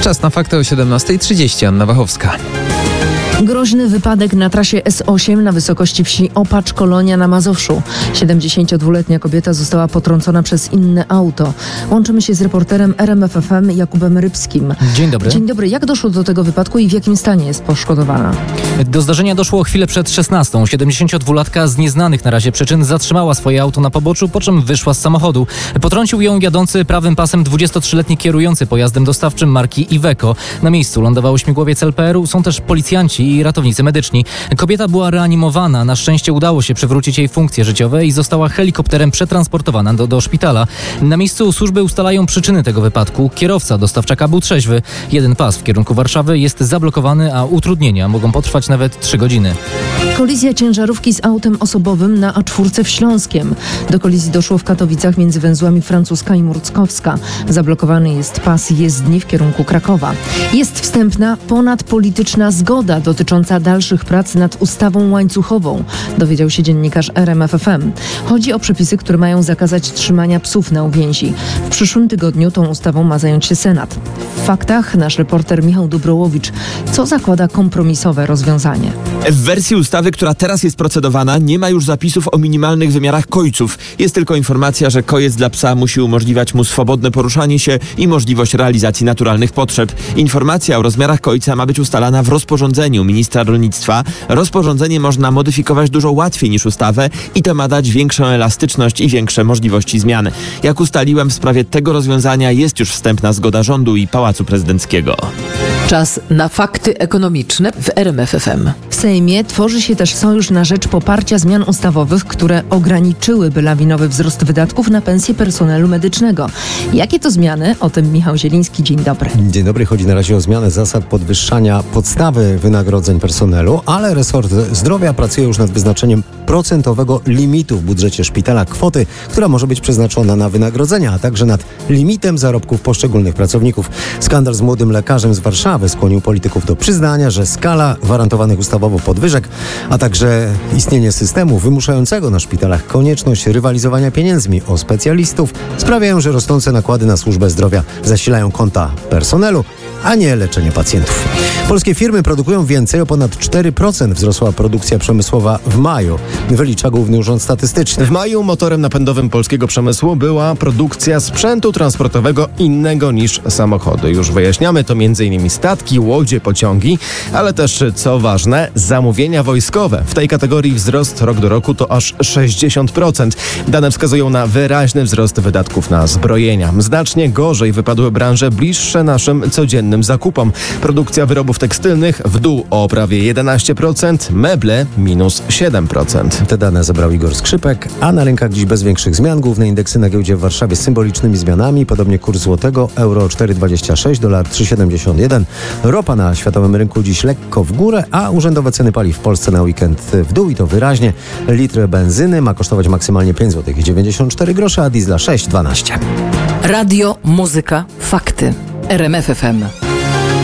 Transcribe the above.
Czas na fakty o 17:30. Anna Wachowska. Groźny wypadek na trasie S8 na wysokości wsi Opacz, Kolonia na Mazowszu. 72-letnia kobieta została potrącona przez inne auto. Łączymy się z reporterem RMFFM Jakubem Rybskim. Dzień dobry. Dzień dobry. Jak doszło do tego wypadku i w jakim stanie jest poszkodowana? Do zdarzenia doszło chwilę przed 16:00. 72-latka z nieznanych na razie przyczyn zatrzymała swoje auto na poboczu, po czym wyszła z samochodu. Potrącił ją jadący prawym pasem 23-letni kierujący pojazdem dostawczym marki Iveco. Na miejscu lądował śmigłowiec LPR-u. Są też policjanci i ratownicy medyczni. Kobieta była reanimowana. Na szczęście udało się przywrócić jej funkcje życiowe i została helikopterem przetransportowana do szpitala. Na miejscu służby ustalają przyczyny tego wypadku. Kierowca dostawczaka był trzeźwy. Jeden pas w kierunku Warszawy jest zablokowany, a utrudnienia mogą potrwać nawet 3 godziny. Kolizja ciężarówki z autem osobowym na A4 w Śląskiem. Do kolizji doszło w Katowicach między węzłami Francuska i Murckowska. Zablokowany jest pas jezdni w kierunku Krakowa. Jest wstępna ponadpolityczna zgoda dotycząca dalszych prac nad ustawą łańcuchową, dowiedział się dziennikarz RMFFM. Chodzi o przepisy, które mają zakazać trzymania psów na uwięzi. W przyszłym tygodniu tą ustawą ma zająć się Senat. W faktach nasz reporter Michał Dubrołowicz. Co zakłada kompromisowe rozwiązanie? W wersji ustawy, która teraz jest procedowana, nie ma już zapisów o minimalnych wymiarach kojców. Jest tylko informacja, że kojec dla psa musi umożliwiać mu swobodne poruszanie się i możliwość realizacji naturalnych potrzeb. Informacja o rozmiarach kojca ma być ustalana w rozporządzeniu ministra rolnictwa. Rozporządzenie można modyfikować dużo łatwiej niż ustawę i to ma dać większą elastyczność i większe możliwości zmian. Jak ustaliłem, w sprawie tego rozwiązania jest już wstępna zgoda rządu i Pałacu Prezydenckiego. Czas na fakty ekonomiczne w RMFFM. W Sejmie tworzy się też sojusz na rzecz poparcia zmian ustawowych, które ograniczyłyby lawinowy wzrost wydatków na pensje personelu medycznego. Jakie to zmiany? O tym Michał Zieliński. Dzień dobry. Dzień dobry. Chodzi na razie o zmianę zasad podwyższania podstawy wynagrodzeń personelu, ale resort zdrowia pracuje już nad wyznaczeniem procentowego limitu w budżecie szpitala, kwoty, która może być przeznaczona na wynagrodzenia, a także nad limitem zarobków poszczególnych pracowników. Skandal z młodym lekarzem z Warszawy skłonił polityków do przyznania, że skala gwarantowanych ustawowo podwyżek, a także istnienie systemu wymuszającego na szpitalach konieczność rywalizowania pieniędzmi o specjalistów sprawiają, że rosnące nakłady na służbę zdrowia zasilają konta personelu, a nie leczenie pacjentów. Polskie firmy produkują więcej, o ponad 4% wzrosła produkcja przemysłowa w maju, wylicza Główny Urząd Statystyczny. W maju motorem napędowym polskiego przemysłu była produkcja sprzętu transportowego innego niż samochody. Już wyjaśniamy, to m.in. statki, łodzie, pociągi, ale też, co ważne, zamówienia wojskowe. W tej kategorii wzrost rok do roku to aż 60%. Dane wskazują na wyraźny wzrost wydatków na zbrojenia. Znacznie gorzej wypadły branże bliższe naszym codziennym zakupom. Produkcja wyrobów tekstylnych w dół o prawie 11%, meble minus 7%. Te dane zebrał Igor Skrzypek, a na rynkach dziś bez większych zmian. Główne indeksy na giełdzie w Warszawie z symbolicznymi zmianami. Podobnie kurs złotego, euro 4,26, dolar 3,71. Ropa na światowym rynku dziś lekko w górę, a urzędowe ceny paliw w Polsce na weekend w dół i to wyraźnie. Litr benzyny ma kosztować maksymalnie 5,94 zł, a diesla 6,12. Radio, muzyka, fakty. RMFFM.